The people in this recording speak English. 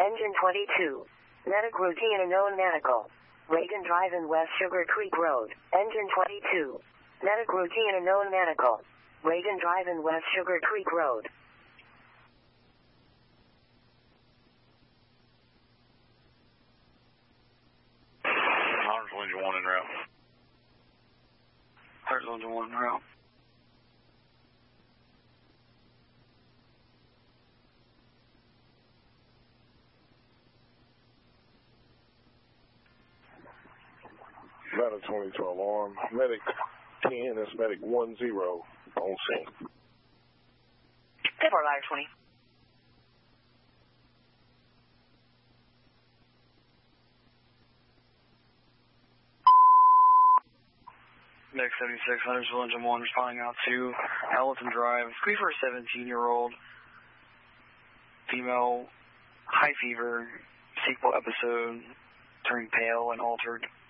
Engine 22. Medic routine unknown medical. Reagan Drive in West Sugar Creek Road. Engine 22. Medic routine unknown medical. Reagan Drive in West Sugar Creek Road. Engine 1 en route. Engine 1 en route. Ladder 22 alarm. Medic 10, that's medic 10 on scene. 10-4, ladder 20. Medic 76, Huntersville, Engine 1, responding out to Hamilton Drive. Squeeze for a 17-year-old female, high fever, sequel episode, turning pale and altered.